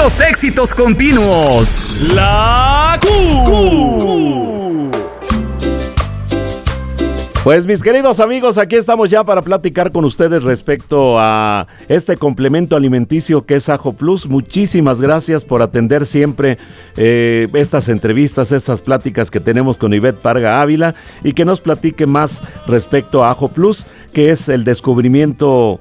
Los éxitos continuos. La Q. Pues mis queridos amigos, aquí estamos ya para platicar con ustedes respecto a este complemento alimenticio que es Ajo Plus. Muchísimas gracias por atender siempre estas entrevistas, estas pláticas que tenemos con Ivette Parga Ávila y que nos platique más respecto a Ajo Plus, que es el descubrimiento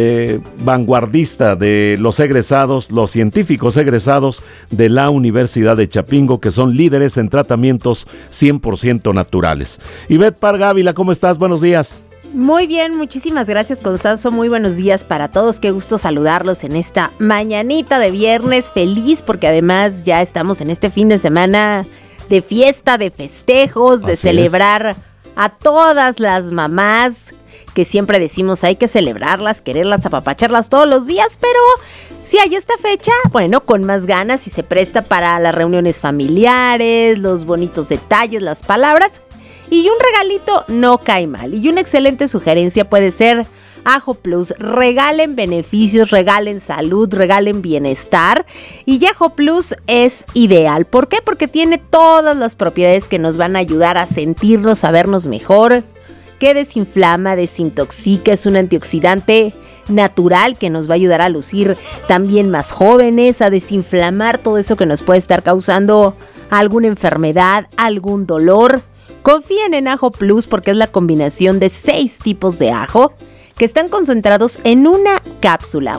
vanguardista de los egresados, los científicos egresados de la Universidad de Chapingo, que son líderes en tratamientos 100% naturales. Ivette Parga Ávila, ¿cómo estás? Buenos días. Muy bien, muchísimas gracias, Constanzo. Muy buenos días para todos. Qué gusto saludarlos en esta mañanita de viernes. Feliz porque además ya estamos en este fin de semana de fiesta, de festejos, de celebrar a todas las mamás que siempre decimos hay que celebrarlas, quererlas, apapacharlas todos los días, pero si hay esta fecha, bueno, con más ganas y se presta para las reuniones familiares, los bonitos detalles, las palabras, y un regalito no cae mal. Y una excelente sugerencia puede ser Ajo Plus. Regalen beneficios, regalen salud, regalen bienestar, y Ajo Plus es ideal. ¿Por qué? Porque tiene todas las propiedades que nos van a ayudar a sentirnos, a vernos mejor, que desinflama, desintoxica, es un antioxidante natural que nos va a ayudar a lucir también más jóvenes, a desinflamar todo eso que nos puede estar causando alguna enfermedad, algún dolor. Confíen en Ajo Plus porque es la combinación de 6 tipos de ajo que están concentrados en una cápsula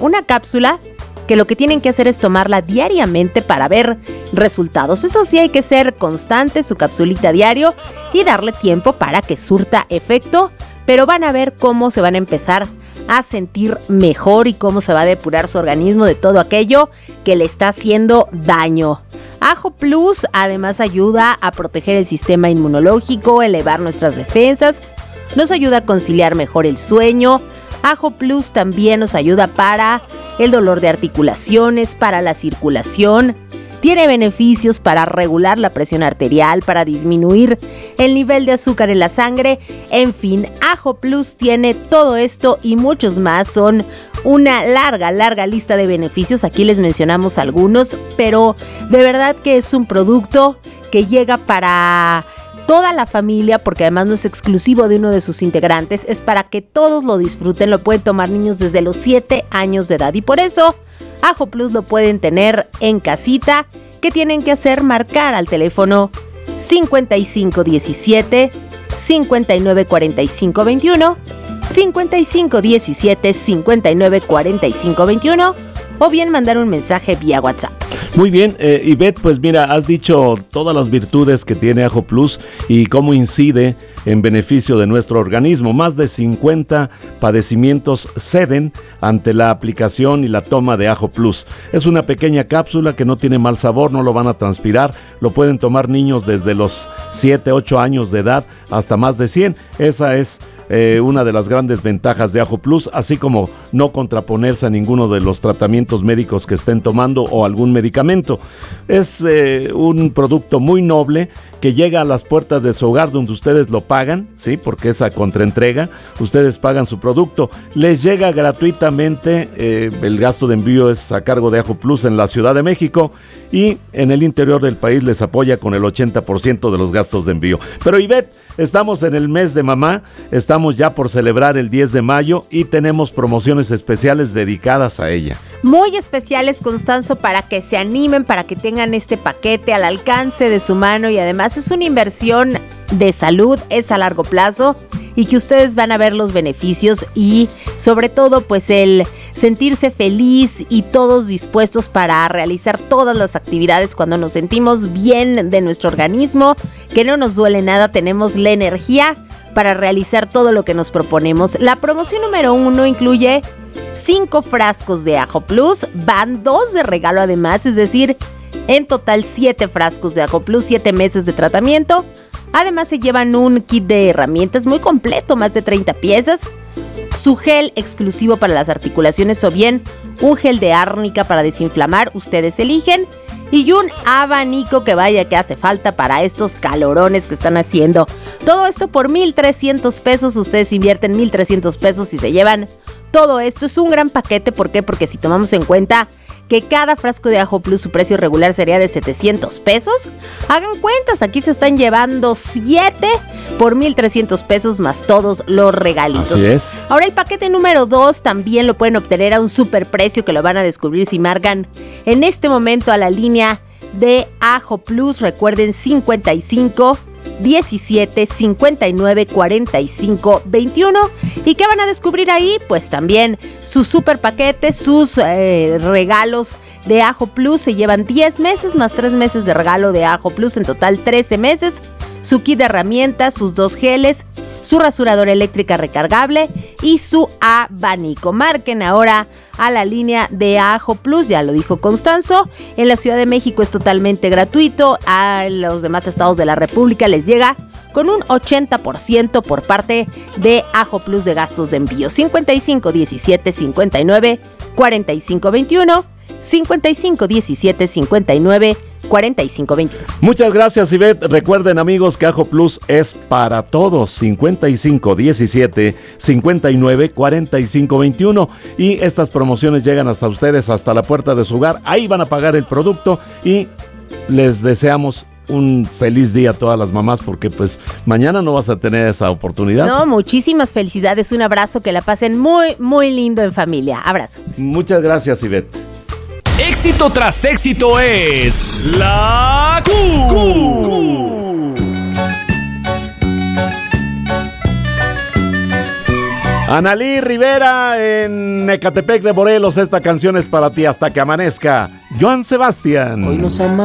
que lo que tienen que hacer es tomarla diariamente para ver resultados. Eso sí, hay que ser constante, su capsulita diario, y darle tiempo para que surta efecto, pero van a ver cómo se van a empezar a sentir mejor y cómo se va a depurar su organismo de todo aquello que le está haciendo daño. Ajo Plus además ayuda a proteger el sistema inmunológico, elevar nuestras defensas, nos ayuda a conciliar mejor el sueño. Ajo Plus también nos ayuda para el dolor de articulaciones, para la circulación. Tiene beneficios para regular la presión arterial, para disminuir el nivel de azúcar en la sangre. En fin, Ajo Plus tiene todo esto y muchos más. Son una larga lista de beneficios. Aquí les mencionamos algunos, pero de verdad que es un producto que llega para toda la familia, porque además no es exclusivo de uno de sus integrantes, es para que todos lo disfruten. Lo pueden tomar niños desde los 7 años de edad y por eso Ajo Plus lo pueden tener en casita. ¿Qué tienen que hacer? Marcar al teléfono 5517 594521, 5517 594521 o bien mandar un mensaje vía WhatsApp. Muy bien, Ivette, pues mira, has dicho todas las virtudes que tiene Ajo Plus y cómo incide en beneficio de nuestro organismo. Más de 50 padecimientos ceden ante la aplicación y la toma de Ajo Plus. Es una pequeña cápsula que no tiene mal sabor, no lo van a transpirar. Lo pueden tomar niños desde los 7, 8 años de edad hasta más de 100. Esa es una de las grandes ventajas de Ajo Plus, así como no contraponerse a ninguno de los tratamientos médicos que estén tomando o algún medicamento. Es un producto muy noble que llega a las puertas de su hogar donde ustedes lo pagan, ¿sí? Porque es a contraentrega, ustedes pagan su producto, les llega gratuitamente, el gasto de envío es a cargo de Ajo Plus en la Ciudad de México y en el interior del país les apoya con el 80% de los gastos de envío. Pero Ivette, estamos en el mes de mamá, estamos ya por celebrar el 10 de mayo y tenemos promociones especiales dedicadas a ella. Muy especiales, Constanzo, para que se animen, para que tengan este paquete al alcance de su mano y además es una inversión de salud, es a largo plazo y que ustedes van a ver los beneficios y sobre todo pues el sentirse feliz y todos dispuestos para realizar todas las actividades cuando nos sentimos bien de nuestro organismo, que no nos duele nada, tenemos la energía para realizar todo lo que nos proponemos. La promoción número 1 incluye 5 frascos de Ajo Plus, van 2 de regalo además, es decir, en total 7 frascos de Ajo Plus, 7 meses de tratamiento. Además se llevan un kit de herramientas muy completo, más de 30 piezas, su gel exclusivo para las articulaciones o bien un gel de árnica para desinflamar, ustedes eligen, y un abanico que vaya que hace falta para estos calorones que están haciendo. Todo esto por 1,300 pesos, ustedes invierten 1,300 pesos y se llevan todo esto. Es un gran paquete, ¿por qué? Porque si tomamos en cuenta que cada frasco de Ajo Plus, su precio regular sería de 700 pesos. Hagan cuentas, aquí se están llevando 7 por 1,300 pesos más todos los regalitos. Así es. Ahora el paquete número 2 también lo pueden obtener a un superprecio que lo van a descubrir si marcan en este momento a la línea de Ajo Plus. Recuerden 55 17 59 45 21. ¿Y qué van a descubrir ahí? Pues también su super paquete, sus regalos de Ajo Plus. Se llevan 10 meses más 3 meses de regalo de Ajo Plus, en total 13 meses. Su kit de herramientas, sus 2 geles, su rasuradora eléctrica recargable y su abanico. Marquen ahora a la línea de Ajo Plus, ya lo dijo Constanzo. En la Ciudad de México es totalmente gratuito. A los demás estados de la República les llega con un 80% por parte de Ajo Plus de gastos de envío. 55 17 59 45 21. 55 17 59 45 21. Muchas gracias, Ivette. Recuerden, amigos, que Ajo Plus es para todos. 55 17 59 45 21. Y estas promociones llegan hasta ustedes, hasta la puerta de su hogar. Ahí van a pagar el producto y les deseamos un feliz día a todas las mamás, porque pues mañana no vas a tener esa oportunidad. No, muchísimas felicidades, un abrazo, que la pasen muy, muy lindo en familia. Abrazo. Muchas gracias, Ivette. Éxito tras éxito es la Q. Analí Rivera en Ecatepec de Morelos, esta canción es para ti hasta que amanezca. Joan Sebastián. Hoy nos amamos.